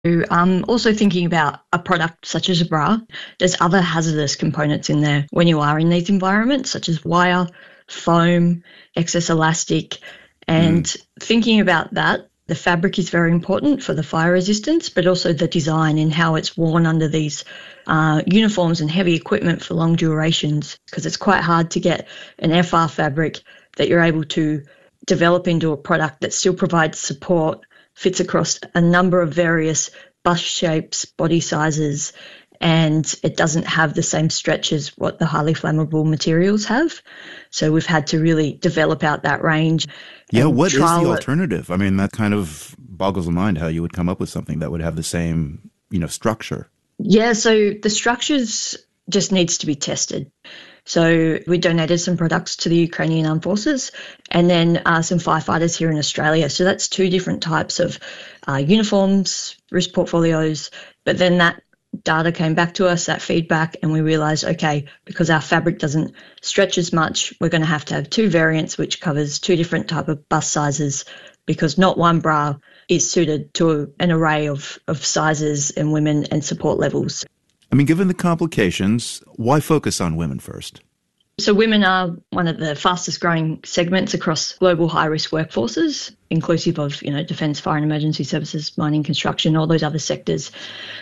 Also thinking about a product such as a bra, there's other hazardous components in there when you are in these environments, such as wire, foam, excess elastic, and thinking about that, the fabric is very important for the fire resistance, but also the design and how it's worn under these uniforms and heavy equipment for long durations, because it's quite hard to get an FR fabric that you're able to develop into a product that still provides support, fits across a number of various bust shapes, body sizes, and it doesn't have the same stretch as what the highly flammable materials have. So we've had to really develop out that range. Yeah, what is the alternative? I mean, that kind of boggles the mind how you would come up with something that would have the same, structure. Yeah, so the structures just needs to be tested. So we donated some products to the Ukrainian Armed Forces and then some firefighters here in Australia. So that's two different types of uniforms, risk portfolios. But then that data came back to us, that feedback, and we realised, okay, because our fabric doesn't stretch as much, we're going to have two variants, which covers two different type of bust sizes, because not one bra is suited to an array of sizes and women and support levels. I mean, given the complications, why focus on women first? So women are one of the fastest growing segments across global high-risk workforces, inclusive of, defence, fire and emergency services, mining, construction, all those other sectors,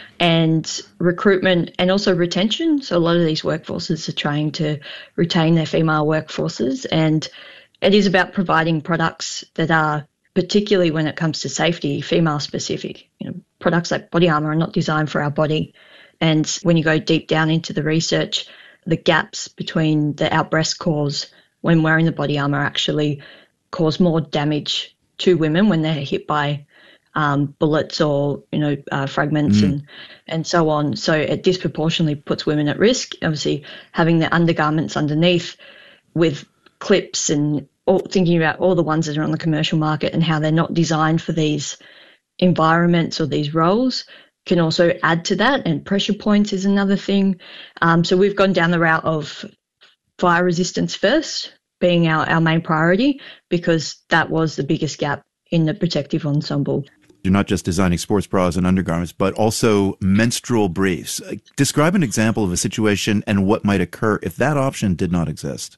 and recruitment and also retention. So a lot of these workforces are trying to retain their female workforces, and it is about providing products that are, particularly when it comes to safety, female specific. Products like body armour are not designed for our body. And when you go deep down into the research, the gaps between our breast cores when wearing the body armour actually cause more damage to women when they're hit by bullets or, fragments and so on. So it disproportionately puts women at risk. Obviously, having the undergarments underneath with clips and thinking about all the ones that are on the commercial market and how they're not designed for these environments or these roles can also add to that, and pressure points is another thing. So we've gone down the route of fire resistance first, being our main priority, because that was the biggest gap in the protective ensemble. You're not just designing sports bras and undergarments, but also menstrual briefs. Describe an example of a situation and what might occur if that option did not exist.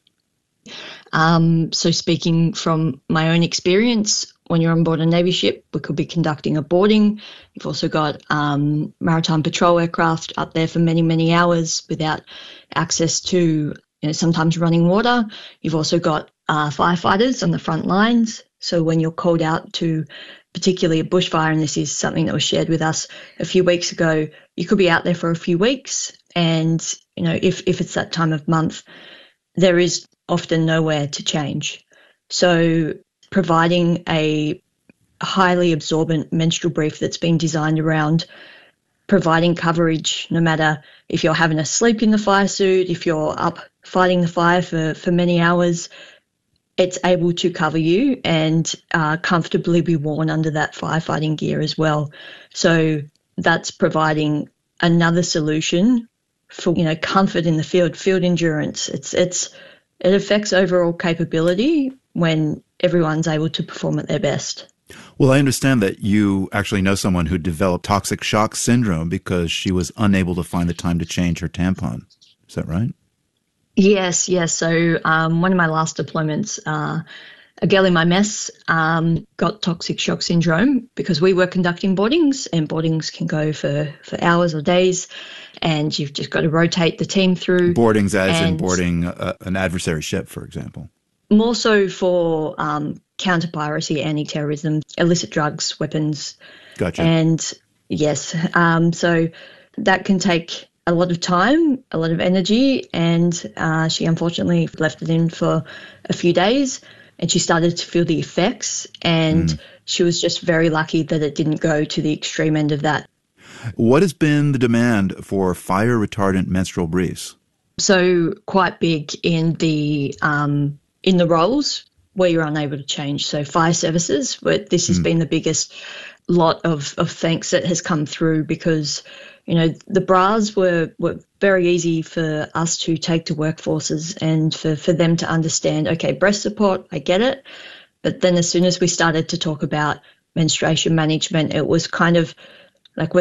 So speaking from my own experience, when you're on board a Navy ship, we could be conducting a boarding. You've also got maritime patrol aircraft up there for many, many hours without access to sometimes running water. You've also got firefighters on the front lines. So when you're called out to particularly a bushfire, and this is something that was shared with us a few weeks ago, you could be out there for a few weeks. And, if it's that time of month, there is often nowhere to change. So providing a highly absorbent menstrual brief that's been designed around providing coverage, no matter if you're having a sleep in the fire suit, if you're up fighting the fire for many hours, it's able to cover you and comfortably be worn under that firefighting gear as well. So that's providing another solution for, comfort in the field endurance. It affects overall capability when everyone's able to perform at their best. Well, I understand that you actually know someone who developed toxic shock syndrome because she was unable to find the time to change her tampon. Is that right? Yes. So one of my last deployments, a girl in my mess got toxic shock syndrome because we were conducting boardings, and boardings can go for hours or days, and you've just got to rotate the team through. Boardings as in boarding an adversary ship, for example. More so for counter-piracy, anti-terrorism, illicit drugs, weapons. Gotcha. And yes, so that can take a lot of time, a lot of energy, and she unfortunately left it in for a few days, and she started to feel the effects, and she was just very lucky that it didn't go to the extreme end of that. What has been the demand for fire-retardant menstrual briefs? So quite big in the roles where you're unable to change. So fire services, but this has been the biggest lot of thanks that has come through, because the bras were very easy for us to take to workforces and for them to understand, okay, breast support, I get it. But then as soon as we started to talk about menstruation management, it was kind of